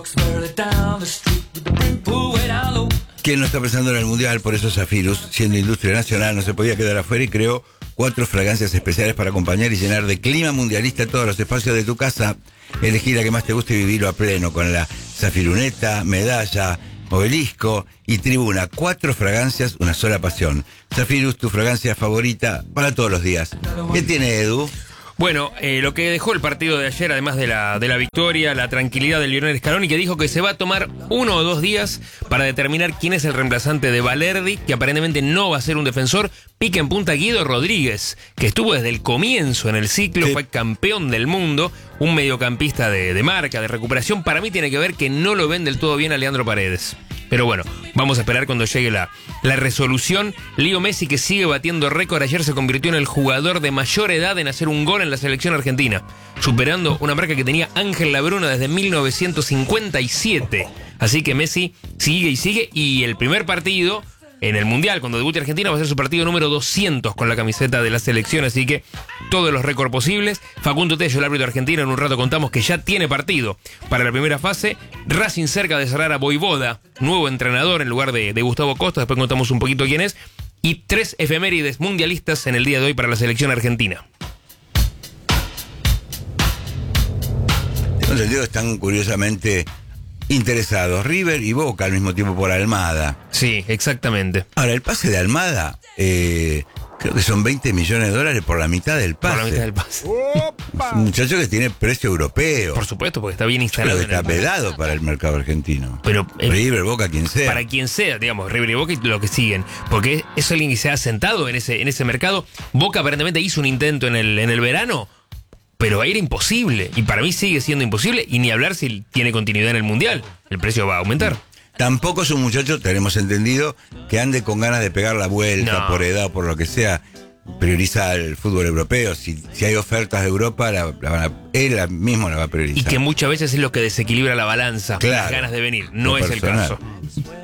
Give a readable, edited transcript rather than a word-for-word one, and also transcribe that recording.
¿Quién no está pensando en el Mundial? Por eso Zafirus, siendo industria nacional, no se podía quedar afuera y creó 4 fragancias especiales para acompañar y llenar de clima mundialista todos los espacios de tu casa. Elegí la que más te guste y vivirlo a pleno con la Zafiruneta, Medalla, Obelisco y Tribuna. 4 fragancias, una sola pasión. Zafirus, tu fragancia favorita para todos los días. ¿Qué tiene, Edu? Bueno, lo que dejó el partido de ayer, además de la victoria, la tranquilidad de Lionel Scaloni, que dijo que se va a tomar 1 o 2 días para determinar quién es el reemplazante de Valerdi, que aparentemente no va a ser un defensor. Pica en punta Guido Rodríguez, que estuvo desde el comienzo en el ciclo, sí. Fue campeón del mundo, un mediocampista de marca, de recuperación. Para mí tiene que ver que no lo ven del todo bien a Leandro Paredes. Pero bueno, vamos a esperar cuando llegue la resolución. Leo Messi, que sigue batiendo récord, ayer se convirtió en el jugador de mayor edad en hacer un gol en la selección argentina, superando una marca que tenía Ángel Labruna desde 1957. Así que Messi sigue y sigue, y el primer partido en el Mundial, cuando debute Argentina, va a ser su partido número 200 con la camiseta de la selección, así que todos los récords posibles. Facundo Tello, el árbitro argentino, en un rato contamos que ya tiene partido para la primera fase. Racing cerca de cerrar a Voivoda, nuevo entrenador en lugar de Gustavo Costa, después contamos un poquito quién es. Y 3 efemérides mundialistas en el día de hoy para la selección argentina. Tengo entendido que están curiosamente interesados River y Boca al mismo tiempo por Almada. Sí, exactamente. Ahora, el pase de Almada, creo que son $20 millones por la mitad del pase. Por la mitad del pase. Un muchacho que tiene precio europeo. Por supuesto, porque está bien instalado. Pero está vedado para el mercado argentino. Pero River, Boca, quien sea. Para quien sea, digamos, River y Boca y lo que siguen. Porque es alguien que se ha sentado en ese mercado. Boca aparentemente hizo un intento en el verano, pero era imposible. Y para mí sigue siendo imposible. Y ni hablar si tiene continuidad en el Mundial. El precio va a aumentar. Tampoco es un muchacho, tenemos entendido, que ande con ganas de pegar la vuelta, no, por edad o por lo que sea. Prioriza el fútbol europeo. Si hay ofertas de Europa, él mismo la va a priorizar. Y que muchas veces es lo que desequilibra la balanza. Claro, las ganas de venir. No es personal. El caso.